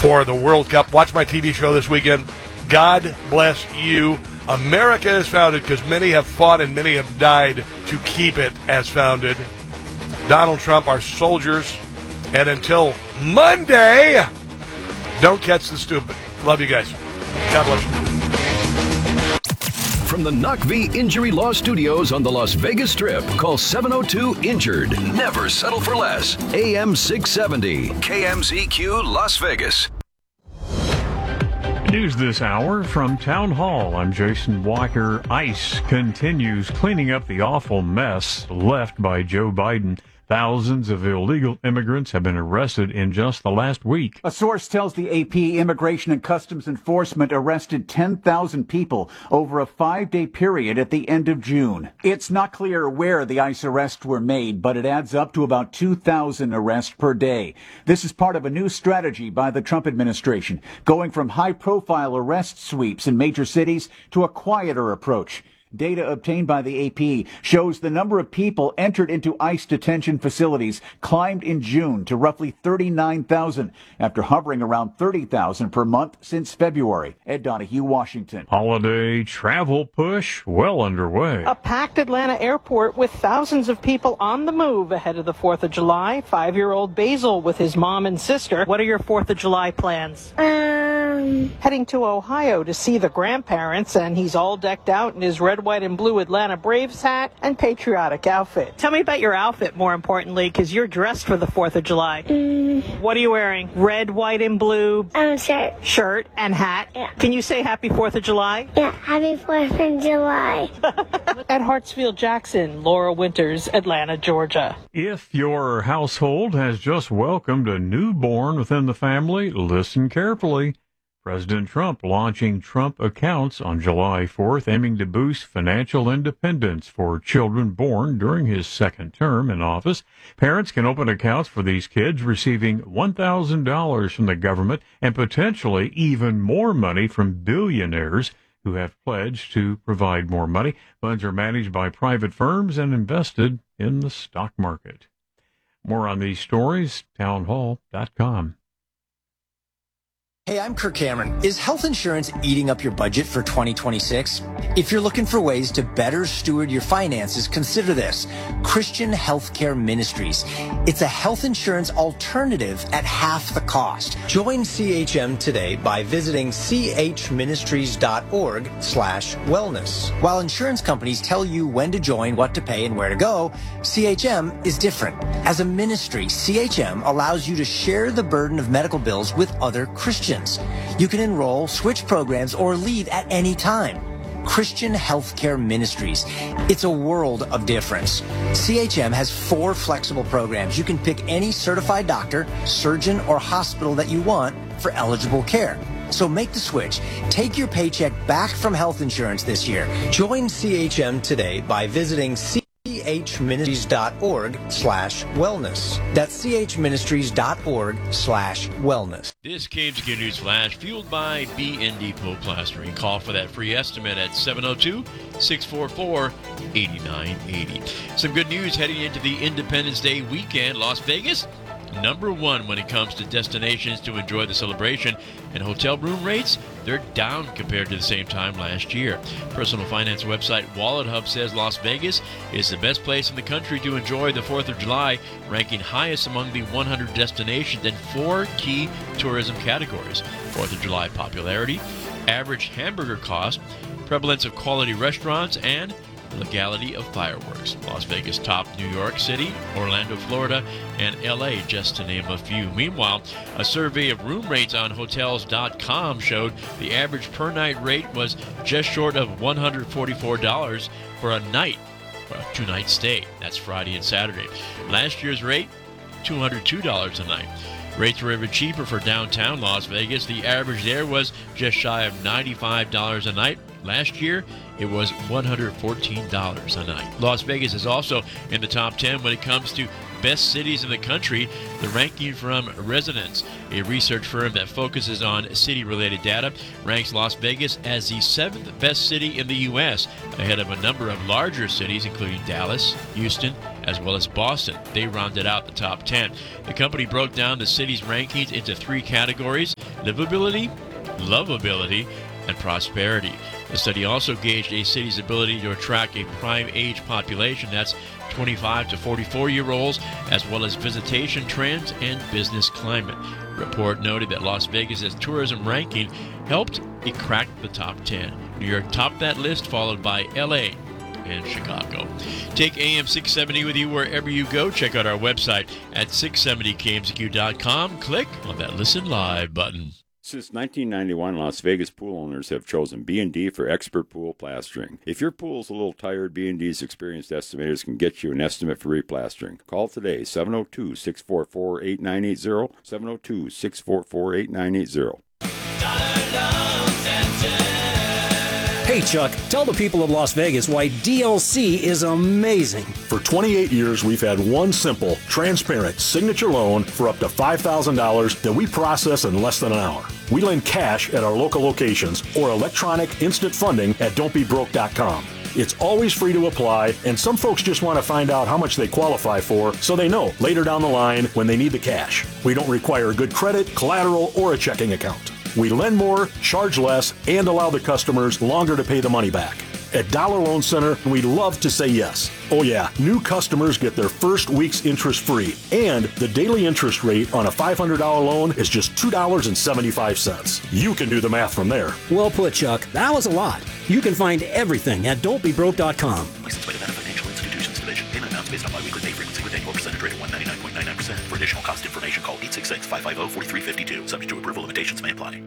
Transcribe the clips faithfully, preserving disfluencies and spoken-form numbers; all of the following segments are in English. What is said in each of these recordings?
for the World Cup. Watch my T V show this weekend. God bless you. America is founded because many have fought and many have died to keep it as founded. Donald Trump, our soldiers. And until Monday, don't catch the stupid. Love you guys. God bless you. From the Knock V Injury Law Studios on the Las Vegas Strip, call seven oh two injured. Never settle for less. A M six seventy, K M Z Q Las Vegas. News this hour from Town Hall. I'm Jason Walker. ICE continues cleaning up the awful mess left by Joe Biden. Thousands of illegal immigrants have been arrested in just the last week. A source tells the A P Immigration and Customs Enforcement arrested ten thousand people over a five-day period at the end of June. It's not clear where the ICE arrests were made, but it adds up to about two thousand arrests per day. This is part of a new strategy by the Trump administration, going from high-profile arrest sweeps in major cities to a quieter approach. Data obtained by the A P shows the number of people entered into ICE detention facilities climbed in June to roughly thirty-nine thousand, after hovering around thirty thousand per month since February. Ed Donahue, Washington. Holiday travel push well underway. A packed Atlanta airport with thousands of people on the move ahead of the fourth of July. Five-year-old Basil with his mom and sister. What are your fourth of July plans? Um... Heading to Ohio to see the grandparents, and he's all decked out in his red, white, and blue Atlanta Braves hat and patriotic outfit. Tell me about your outfit, more importantly, because you're dressed for the fourth of July. Mm. What are you wearing? Red, white, and blue? Um, shirt. Shirt and hat? Yeah. Can you say happy fourth of July? Yeah, happy fourth of July. At Hartsfield Jackson, Laura Winters, Atlanta, Georgia. If your household has just welcomed a newborn within the family, listen carefully. President Trump launching Trump Accounts on July fourth, aiming to boost financial independence for children born during his second term in office. Parents can open accounts for these kids, receiving one thousand dollars from the government and potentially even more money from billionaires who have pledged to provide more money. Funds are managed by private firms and invested in the stock market. More on these stories, town hall dot com. Hey, I'm Kirk Cameron. Is health insurance eating up your budget for twenty twenty-six? If you're looking for ways to better steward your finances, consider this. Christian Healthcare Ministries. It's a health insurance alternative at half the cost. Join C H M today by visiting chministries.org slash wellness. While insurance companies tell you when to join, what to pay, and where to go, C H M is different. As a ministry, C H M allows you to share the burden of medical bills with other Christians. You can enroll, switch programs, or leave at any time. Christian Healthcare Ministries. It's a world of difference. C H M has four flexible programs. You can pick any certified doctor, surgeon, or hospital that you want for eligible care. So make the switch. Take your paycheck back from health insurance this year. Join C H M today by visiting chministries.org slash wellness. That's chministries.org slash wellness. This K M Z Q News Flash, fueled by B N Depot Plastering. Call for that free estimate at seven oh two, six four four, eight nine eight oh. Some good news heading into the Independence Day weekend. Las Vegas, number one when it comes to destinations to enjoy the celebration, and hotel room rates, they're down compared to the same time last year. Personal finance website Wallet Hub says Las Vegas is the best place in the country to enjoy the fourth of July, ranking highest among the one hundred destinations in four key tourism categories: fourth of July popularity, average hamburger cost, prevalence of quality restaurants, and legality of fireworks. Las Vegas topped New York City, Orlando, Florida, and L A, just to name a few. Meanwhile, a survey of room rates on Hotels dot com showed the average per night rate was just short of one hundred forty-four dollars for a night, for a two-night stay. That's Friday and Saturday. Last year's rate, two hundred two dollars a night. Rates were even cheaper for downtown Las Vegas. The average there was just shy of ninety-five dollars a night. Last year, it was one hundred fourteen dollars a night. Las Vegas is also in the top ten when it comes to best cities in the country, the ranking from Residence, a research firm that focuses on city-related data, ranks Las Vegas as the seventh best city in the U S, ahead of a number of larger cities, including Dallas, Houston, as well as Boston. They rounded out the top ten. The company broke down the city's rankings into three categories: livability, lovability, and prosperity. The study also gauged a city's ability to attract a prime age population, that's twenty-five to forty-four-year-olds, as well as visitation trends and business climate. The report noted that Las Vegas's tourism ranking helped it crack the top ten. New York topped that list, followed by L A and Chicago. Take A M six seventy with you wherever you go. Check out our website at six seventy K M Z Q dot com. Click on that Listen Live button. Since nineteen ninety-one, Las Vegas pool owners have chosen B and D for expert pool plastering. If your pool's a little tired, B and D's experienced estimators can get you an estimate for replastering. Call today, seven oh two, six four four, eight nine eight zero, seven oh two, six four four, eight nine eight zero. Hey Chuck, tell the people of Las Vegas why D L C is amazing. For twenty-eight years, we've had one simple, transparent signature loan for up to five thousand dollars that we process in less than an hour. We lend cash at our local locations or electronic instant funding at don't be broke dot com. It's always free to apply, and some folks just want to find out how much they qualify for so they know later down the line when they need the cash. We don't require good credit, collateral, or a checking account. We lend more, charge less, and allow the customers longer to pay the money back. At Dollar Loan Center, we love to say yes. Oh yeah, new customers get their first week's interest free, and the daily interest rate on a five hundred dollars loan is just two dollars and seventy-five cents. You can do the math from there. Well put, Chuck. That was a lot. You can find everything at don't be broke dot com. Licensed by the Nevada Financial Institutions Division. Payment amounts based on biweekly pay frequency with annual percentage rate of one ninety-nine point nine nine percent. For additional cost information, call eight six six, five five zero, four three five two. Subject to approval, limitations may apply.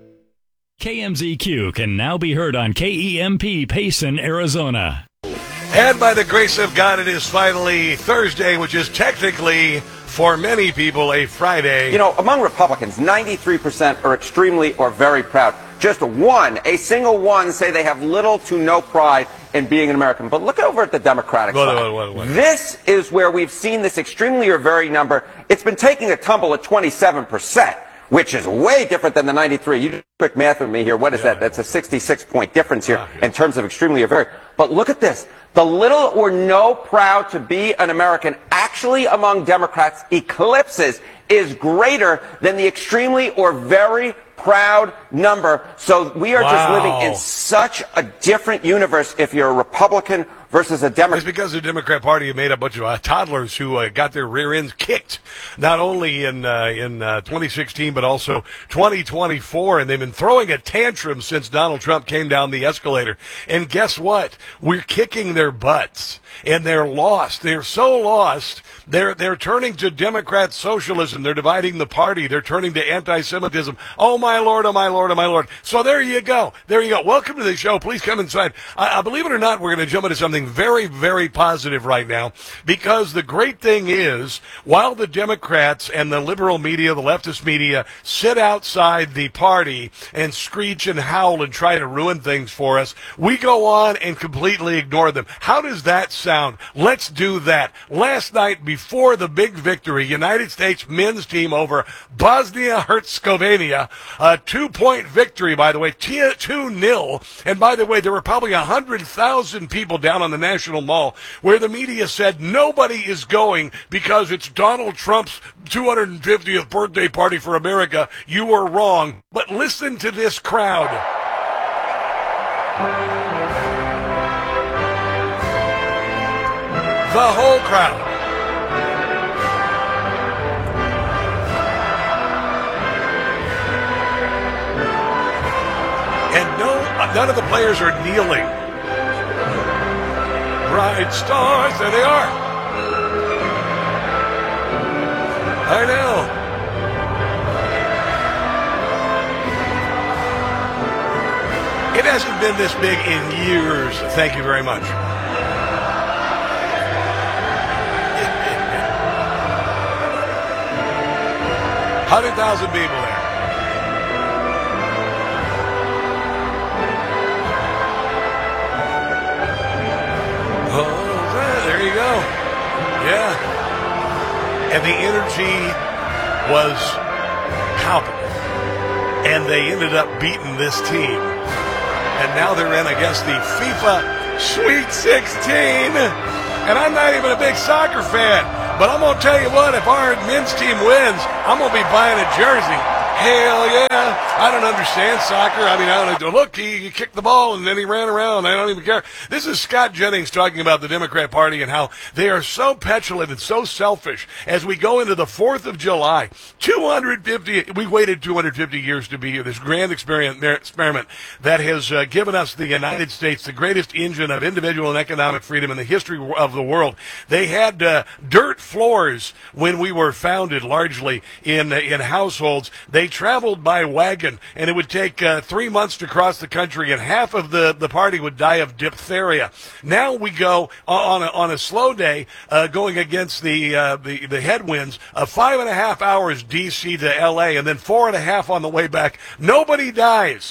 K M Z Q can now be heard on K E M P Payson, Arizona. And by the grace of God, it is finally Thursday, which is technically, for many people, a Friday. You know, among Republicans, ninety-three percent are extremely or very proud. Just one, a single one, say they have little to no pride in being an American. But look over at the Democratic Wait, side. wait, wait, wait. This is where we've seen this extremely or very number. It's been taking a tumble at twenty-seven percent. Which is way different than the ninety-three. You do quick math with me here. What is yeah, that? That's a sixty-six point difference here ah, yeah. in terms of extremely or very. But look at this. The little or no proud to be an American actually among Democrats eclipses is greater than the extremely or very proud number. So we are wow. just living in such a different universe if you're a Republican versus a Democrat. It's because the Democrat Party made a bunch of uh, toddlers who uh, got their rear ends kicked, not only in uh, in uh, twenty sixteen, but also twenty twenty-four, and they've been throwing a tantrum since Donald Trump came down the escalator. And guess what? We're kicking their butts, and they're lost. They're so lost. They're they're turning to Democrat socialism. They're dividing the party. They're turning to anti-Semitism. Oh, my Lord, oh, my Lord, oh, my Lord. So there you go. There you go. Welcome to the show. Please come inside. I, I believe it or not, we're going to jump into something very, very positive right now, because the great thing is, while the Democrats and the liberal media, the leftist media, sit outside the party and screech and howl and try to ruin things for us, we go on and completely ignore them. How does that sound? Let's do that. Last night, before the big victory, United States men's team over Bosnia-Herzegovina, a two-point victory, by the way, two nil. And by the way, there were probably one hundred thousand people down on the National Mall where the media said nobody is going because it's Donald Trump's two hundred fiftieth birthday party for America. You were wrong. But listen to this crowd. The whole crowd. And no, none of the players are kneeling. Bright stars, there they are. I know. It hasn't been this big in years. Thank you very much. one hundred thousand people there. Oh, there you go. Yeah. And the energy was palpable. And they ended up beating this team. And now they're in, I guess, the FIFA Sweet sixteen. And I'm not even a big soccer fan. But I'm going to tell you what, if our men's team wins, I'm going to be buying a jersey. Hell yeah. I don't understand soccer. I mean, I don't look, he, he kicked the ball and then he ran around. I don't even care. This is Scott Jennings talking about the Democrat Party and how they are so petulant and so selfish as we go into the fourth of July. two hundred fifty, we waited two hundred fifty years to be here. This grand experiment, experiment that has uh, given us the United States, the greatest engine of individual and economic freedom in the history of the world. They had uh, dirt floors when we were founded, largely in uh, in households. They traveled by wagon, and it would take uh, three months to cross the country, and half of the, the party would die of diphtheria. Now we go on a, on a slow day, uh, going against the, uh, the the headwinds, uh, five and a half hours D C to L A, and then four and a half on the way back. Nobody dies.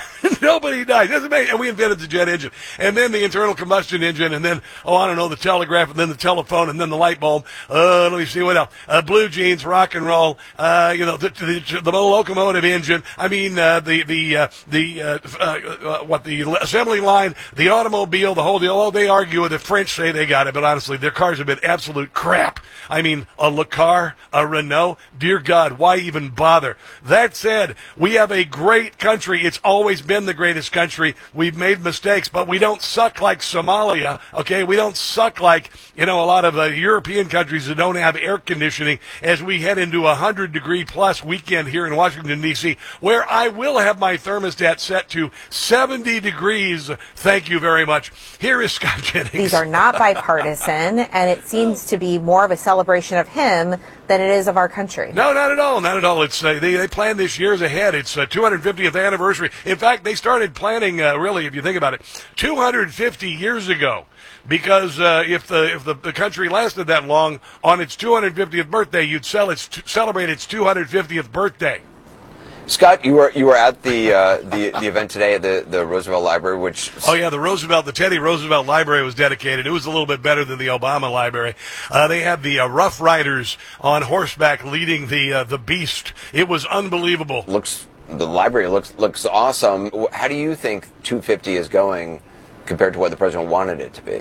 Nobody dies. That's amazing. And we invented the jet engine, and then the internal combustion engine, and then, oh, I don't know, the telegraph, and then the telephone, and then the light bulb. Uh, let me see what else. Uh, blue jeans, rock and roll. Uh, you know, the, the, the locomotive engine. I mean, uh, the the uh, the uh, uh, uh, what the assembly line, the automobile, the whole deal. Oh, they argue with the French say they got it, but honestly, their cars have been absolute crap. I mean, a Le Car, a Renault. Dear God, why even bother? That said, we have a great country. It's always been the greatest country. We've made mistakes, but we don't suck like Somalia. Okay, we don't suck like, you know, a lot of uh, European countries that don't have air conditioning as we head into a hundred degree plus weekend here in Washington, D C, where I will have my thermostat set to seventy degrees. Thank you very much. Here is Scott Jennings. These are not bipartisan, and it seems to be more of a celebration of him than it is of our country. No, not at all. Not at all. It's uh, they, they planned this years ahead. It's uh, two hundred fiftieth anniversary. In fact, they started planning, uh, really, if you think about it, two hundred fifty years ago. Because uh, if the if the, the country lasted that long, on its two hundred fiftieth birthday, you'd sell its t- celebrate its two hundred fiftieth birthday. Scott, you were you were at the uh, the the event today at the, the Roosevelt Library, which oh yeah, the Roosevelt, the Teddy Roosevelt Library was dedicated. It was a little bit better than the Obama Library. Uh, they had the uh, Rough Riders on horseback leading the uh, the beast. It was unbelievable. Looks the library looks looks awesome. How do you think two fifty is going compared to what the president wanted it to be?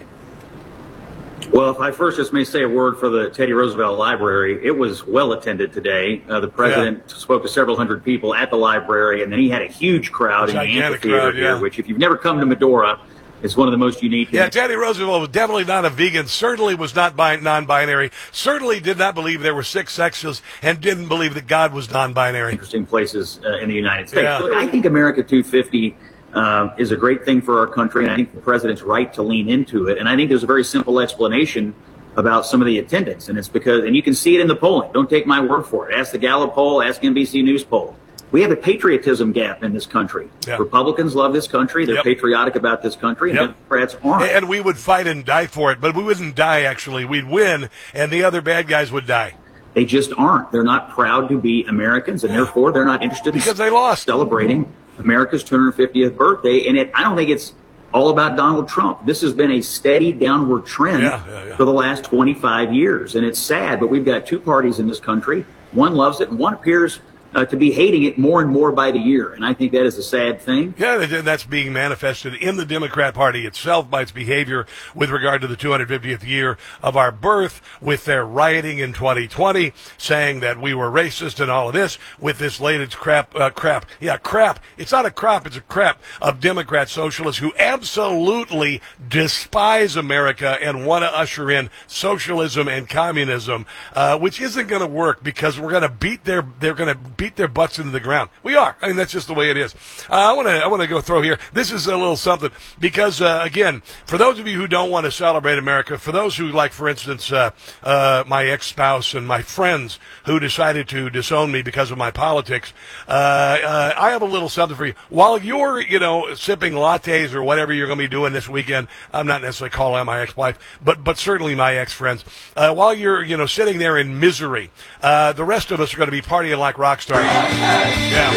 Well, if I first just may say a word for the Teddy Roosevelt Library, it was well attended today. Uh, the president yeah. spoke to several hundred people at the library, and then he had a huge crowd in the amphitheater crowd, yeah. here, which if you've never come to Medora, is one of the most unique. Yeah, Teddy Roosevelt was definitely not a vegan, certainly was not bi- non-binary, certainly did not believe there were six sexes, and didn't believe that God was non-binary. Interesting places uh, in the United States. Yeah. Look, I think America two fifty Uh, is a great thing for our country, and I think the president's right to lean into it. And I think there's a very simple explanation about some of the attendance, and it's because, and you can see it in the polling. Don't take my word for it. Ask the Gallup poll, ask N B C News poll. We have a patriotism gap in this country. Yeah. Republicans love this country. They're yep. patriotic about this country, and yep. Democrats aren't. And we would fight and die for it, but we wouldn't die, actually. We'd win, and the other bad guys would die. They just aren't. They're not proud to be Americans, and therefore they're not interested in because they lost. celebrating America's two hundred fiftieth birthday. And it, I don't think it's all about Donald Trump. This has been a steady downward trend yeah, yeah, yeah. for the last twenty-five years. And it's sad, but we've got two parties in this country. One loves it, and one appears uh, to be hating it more and more by the year. And I think that is a sad thing. Yeah, and that's being manifested in the Democrat Party itself by its behavior with regard to the two hundred fiftieth year of our birth, with their rioting in twenty twenty, saying that we were racist and all of this, with this latest crap, uh, crap, yeah, crap. It's not a crop, it's a crap of Democrat socialists who absolutely despise America and want to usher in socialism and communism, uh, which isn't going to work because we're going to beat their, they're going to beat their butts into the ground. We are. I mean, that's just the way it is. Uh, I want to I want to go through here. This is a little something because, uh, again, for those of you who don't want to celebrate America, for those who, like, for instance, uh, uh, my ex-spouse and my friends who decided to disown me because of my politics, uh, uh, I have a little something for you. While you're, you know, sipping lattes or whatever you're going to be doing this weekend, I'm not necessarily calling out my ex-wife, but but certainly my ex-friends, uh, while you're, you know, sitting there in misery, uh, the rest of us are going to be partying like rock stars. Yeah.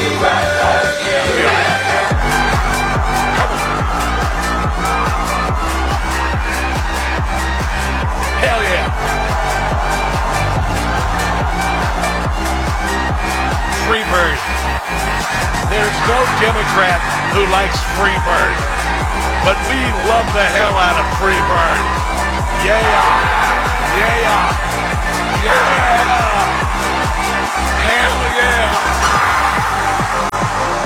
Hell yeah. Freebird. There's no Democrat who likes Freebird, but we love the hell out of Freebird. Yeah. Yeah. Yeah. Hell yeah.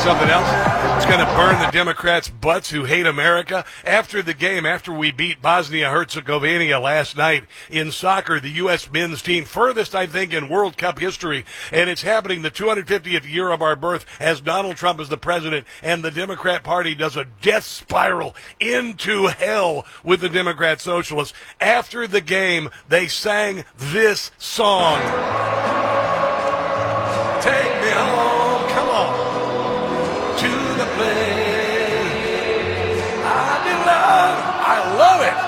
something else? It's going to burn the Democrats' butts who hate America. After the game, after we beat Bosnia-Herzegovina last night in soccer, the U S men's team, furthest, I think, in World Cup history, and it's happening the two hundred fiftieth year of our birth as Donald Trump is the president, and the Democrat Party does a death spiral into hell with the Democrat Socialists. After the game, they sang this song. Take me home, come on, to the place I belong. I love it.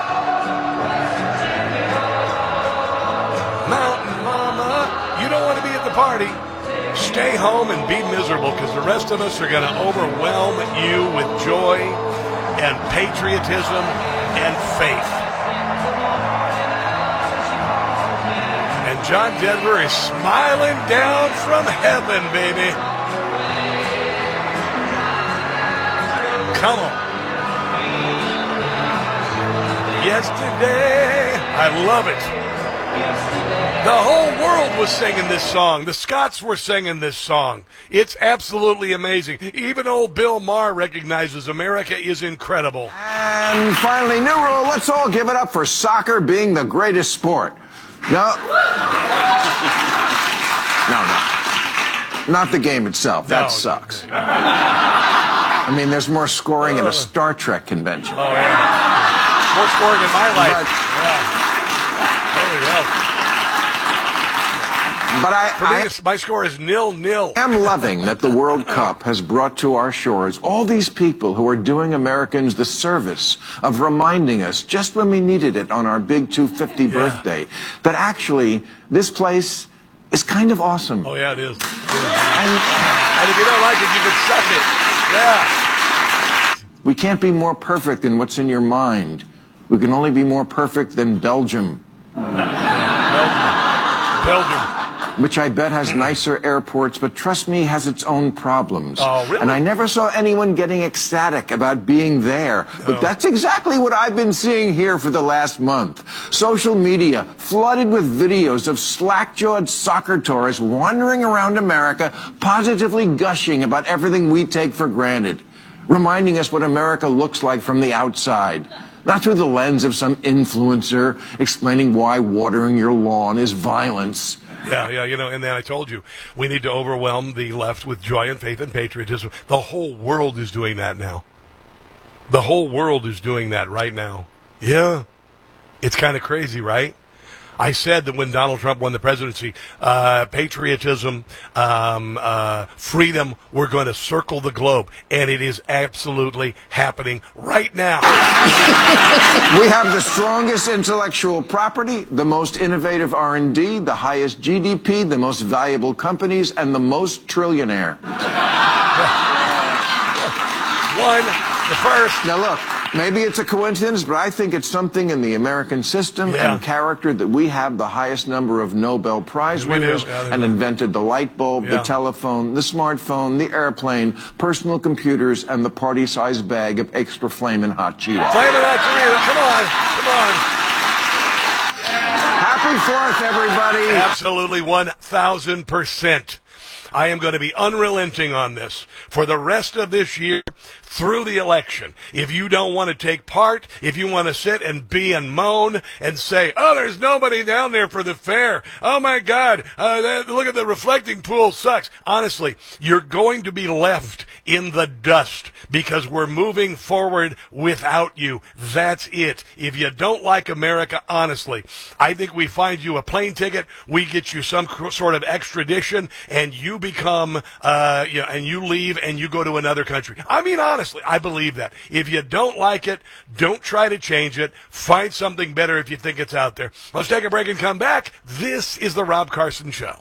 Mountain Mama, you don't want to be at the party. Stay home and be miserable, because the rest of us are going to overwhelm you with joy and patriotism and faith. And John Denver is smiling down from heaven, baby. Come on. Yesterday, I love it. The whole world was singing this song. The Scots were singing this song. It's absolutely amazing. Even old Bill Maher recognizes America is incredible. And finally, new rule, let's all give it up for soccer being the greatest sport. No. No, no. Not the game itself. That no. sucks. I mean, there's more scoring at a Star Trek convention. Oh, yeah. More scoring in my life. But, yeah. There we go. But I, For me, I my score is nil-nil. I am loving that the World Cup has brought to our shores all these people who are doing Americans the service of reminding us, just when we needed it on our big two hundred fiftieth yeah. birthday, that actually this place is kind of awesome. Oh, yeah, it is. It is. And, and if you don't like it, you can suck it. Yeah. We can't be more perfect than what's in your mind. We can only be more perfect than Belgium. Belgium. Belgium. Which I bet has nicer airports, but trust me, has its own problems. Oh, really? And I never saw anyone getting ecstatic about being there. No. But that's exactly what I've been seeing here for the last month. Social media flooded with videos of slack-jawed soccer tourists wandering around America, positively gushing about everything we take for granted, reminding us what America looks like from the outside. Not through the lens of some influencer explaining why watering your lawn is violence. Yeah, yeah, you know, and then I told you, we need to overwhelm the left with joy and faith and patriotism. The whole world is doing that now. The whole world is doing that right now. Yeah. It's kind of crazy, right? I said that when Donald Trump won the presidency, uh, patriotism, um, uh, freedom were going to circle the globe, and it is absolutely happening right now. We have the strongest intellectual property, the most innovative R and D, the highest G D P, the most valuable companies, and the most trillionaire. One, the first. Now look, maybe it's a coincidence, but I think it's something in the American system Yeah. and character that we have the highest number of Nobel Prize We winners do. Yeah, and do. invented the light bulb, Yeah. the telephone, the smartphone, the airplane, personal computers, and the party-sized bag of extra flamin' hot Cheetos. Flamin' hot Cheetos. Come on, come on. Happy Fourth, everybody. Absolutely, one thousand percent. I am going to be unrelenting on this for the rest of this year through the election. If you don't want to take part, if you want to sit and be and moan and say, oh, there's nobody down there for the fair. Oh, my God, uh, that, look at the reflecting pool, sucks. Honestly, you're going to be left in the dust because we're moving forward without you. That's it. If you don't like America, honestly, I think we find you a plane ticket, we get you some sort of extradition, and you become, uh, you know, and you leave and you go to another country. I mean, honestly, I believe that. If you don't like it, don't try to change it. Find something better if you think it's out there. Let's take a break and come back. This is the Rob Carson Show.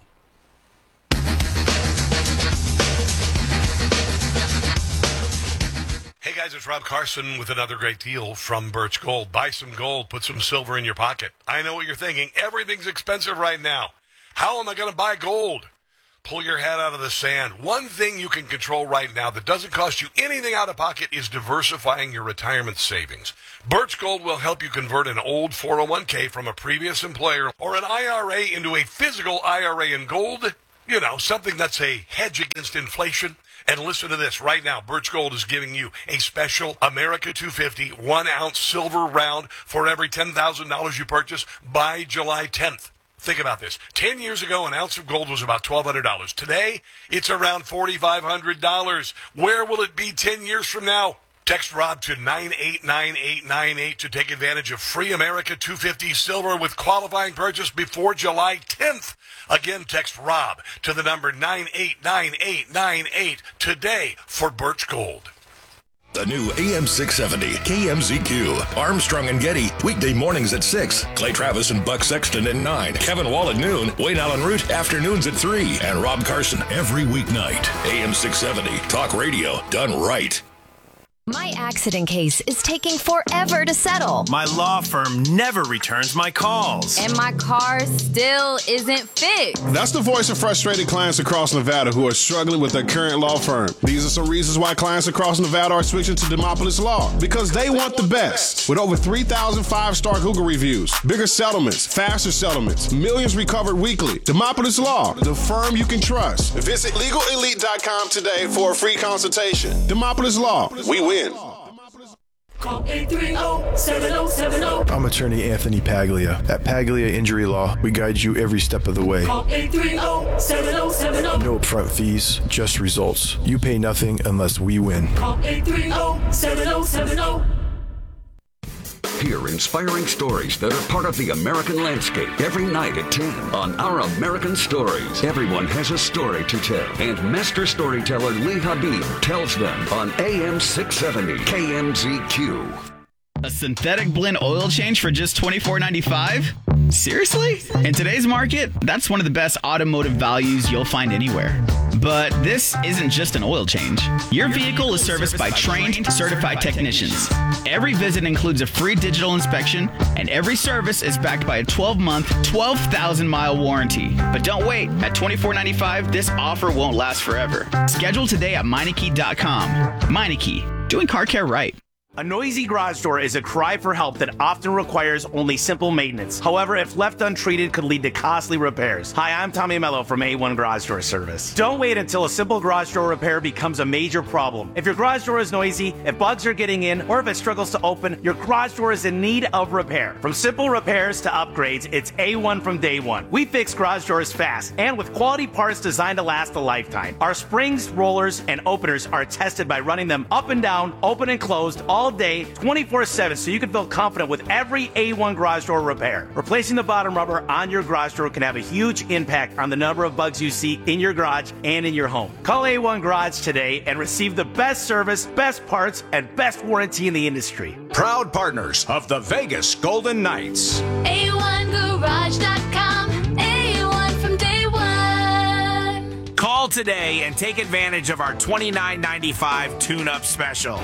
Hey guys, it's Rob Carson with another great deal from Birch Gold. Buy some gold, put some silver in your pocket. I know what you're thinking. Everything's expensive right now. How am I going to buy gold? Pull your head out of the sand. One thing you can control right now that doesn't cost you anything out of pocket is diversifying your retirement savings. Birch Gold will help you convert an old four oh one k from a previous employer or an I R A into a physical I R A in gold you know, something that's a hedge against inflation. And listen to this right now. Birch Gold is giving you a special America two fifty one-ounce silver round for every ten thousand dollars you purchase by July tenth. Think about this. Ten years ago, an ounce of gold was about twelve hundred dollars. Today, it's around four thousand five hundred dollars. Where will it be ten years from now? Text Rob to nine eight nine eight nine eight to take advantage of free America two fifty silver with qualifying purchase before July tenth. Again, text Rob to the number nine eight nine eight nine eight today for Birch Gold. The new A M six seventy K M Z Q. Armstrong and Getty, weekday mornings at six. Clay Travis and Buck Sexton at nine. Kevin Wall at noon. Wayne Allen Root, afternoons at three. And Rob Carson every weeknight. A M six seventy, talk radio done right. My accident case is taking forever to settle. My law firm never returns my calls. And my car still isn't fixed. That's the voice of frustrated clients across Nevada who are struggling with their current law firm. These are some reasons why clients across Nevada are switching to Demopolis Law. Because they want the best. With over three thousand five-star Google reviews, bigger settlements, faster settlements, millions recovered weekly. Demopolis Law, the firm you can trust. Visit legal elite dot com today for a free consultation. Demopolis Law, we win. Call eight three zero, seven zero seven zero. I'm attorney Anthony Paglia. At Paglia Injury Law, we guide you every step of the way. Call eight three zero, seven zero seven zero. No upfront fees, just results. You pay nothing unless we win. Call eight three zero, seven zero seven zero. Hear inspiring stories that are part of the American landscape every night at ten on Our American Stories. Everyone has a story to tell, and master storyteller Lee Habib tells them on A M six seventy K M Z Q. A synthetic blend oil change for just twenty-four ninety-five? Seriously? In today's market, that's one of the best automotive values you'll find anywhere. But this isn't just an oil change. Your vehicle is serviced by trained, certified technicians. Every visit includes a free digital inspection, and every service is backed by a twelve-month, twelve thousand mile warranty. But don't wait. At twenty-four ninety-five, this offer won't last forever. Schedule today at Meineke dot com. Meineke, doing car care right. A noisy garage door is a cry for help that often requires only simple maintenance. However, if left untreated, could lead to costly repairs. Hi, I'm Tommy Mello from A one Garage Door Service. Don't wait until a simple garage door repair becomes a major problem. If your garage door is noisy, if bugs are getting in, or if it struggles to open, your garage door is in need of repair. From simple repairs to upgrades, it's A one from day one. We fix garage doors fast and with quality parts designed to last a lifetime. Our springs, rollers, and openers are tested by running them up and down, open and closed, all all day, twenty-four seven, so you can feel confident with every A one garage door repair. Replacing the bottom rubber on your garage door can have a huge impact on the number of bugs you see in your garage and in your home. Call A one Garage today and receive the best service, best parts, and best warranty in the industry. Proud partners of the Vegas Golden Knights. A one garage dot com. A one from day one. Call today and take advantage of our twenty-nine ninety-five tune-up special.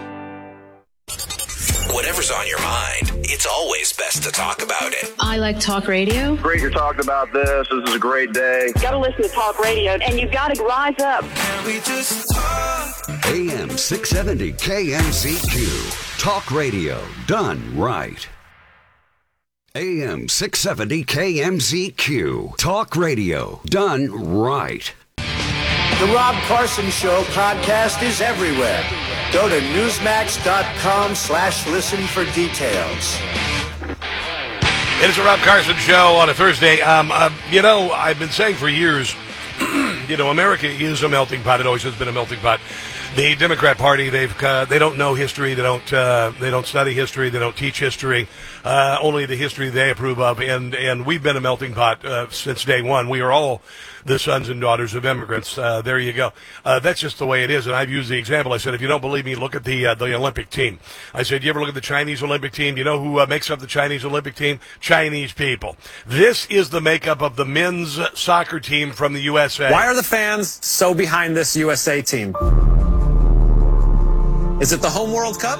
Whatever's on your mind, it's always best to talk about it. I like talk radio. Great you're talking about this. This is a great day. Got to listen to talk radio, and you've got to rise up. Can we just talk? A M six seventy K M Z Q. Talk radio done right. A M six seventy K M Z Q. Talk radio done right. The Rob Carson Show podcast is everywhere. Go to newsmax.com slash listen for details. It is a Rob Carson Show on a Thursday. Um, uh, you know, I've been saying for years, you know, America is a melting pot. It always has been a melting pot. The Democrat Party, they've uh, they don't know history. They don't uh, they don't study history. They don't teach history. Uh, only the history they approve of. And and we've been a melting pot uh, since day one. We are all the sons and daughters of immigrants. Uh, there you go. Uh, that's just the way it is. And I've used the example. I said, if you don't believe me, look at the uh, the Olympic team. I said, you ever look at the Chinese Olympic team? You know who uh, makes up the Chinese Olympic team? Chinese people. This is the makeup of the men's soccer team from the U S A. Why are the fans so behind this U S A team? Is it the home World Cup?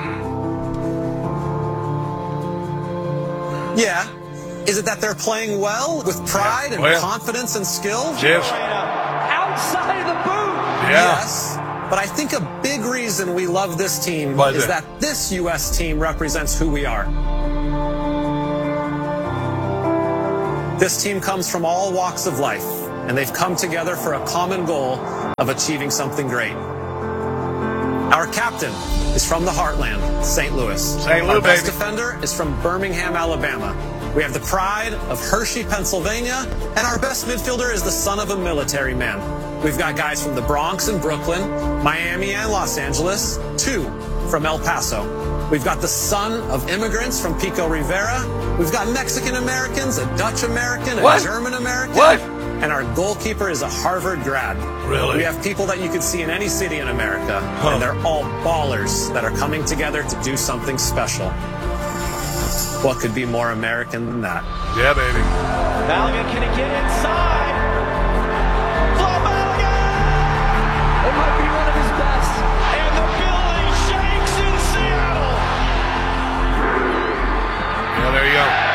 Yeah. Is it that they're playing well with pride and well, confidence and skill? Yes. Outside of the boot. Yeah. Yes. But I think a big reason we love this team Why is is it? that this U S team represents who we are. This team comes from all walks of life. and they've come together for a common goal of achieving something great. Our captain is from the heartland, Saint Louis. Saint Louis, Our best baby. defender is from Birmingham, Alabama. We have the pride of Hershey, Pennsylvania, and our best midfielder is the son of a military man. We've got guys from the Bronx and Brooklyn, Miami and Los Angeles, two from El Paso. We've got the son of immigrants from Pico Rivera. We've got Mexican Americans, a Dutch American, a What? German American. What? And our goalkeeper is a Harvard grad. Really? We have people that you could see in any city in America, Huh. and they're all ballers that are coming together to do something special. What could be more American than that? Yeah, baby. Balogun, can he get inside? Flo Balogun! It might be one of his best. And the building shakes in Seattle. Yeah, there you go.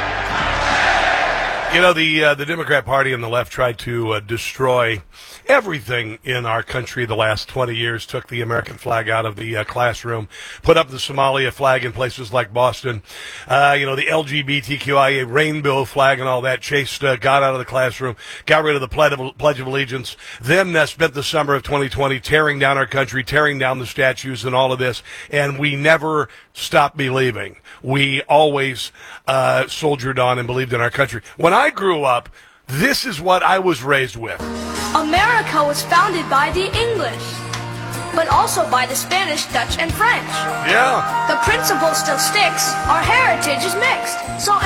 You know, the uh, the Democrat Party and the left tried to uh, destroy everything in our country the last twenty years, took the American flag out of the uh, classroom, put up the Somalia flag in places like Boston, uh, you know, the L G B T Q I A rainbow flag and all that, chased uh, God out of the classroom, got rid of the Pledge of, Pledge of Allegiance, then uh, spent the summer of twenty twenty tearing down our country, tearing down the statues and all of this, and we never stopped believing. We always uh, soldiered on and believed in our country. When I grew up, this is what I was raised with. America was founded by the English, but also by the Spanish, Dutch, and French. Yeah. The principle still sticks. Our heritage is mixed. So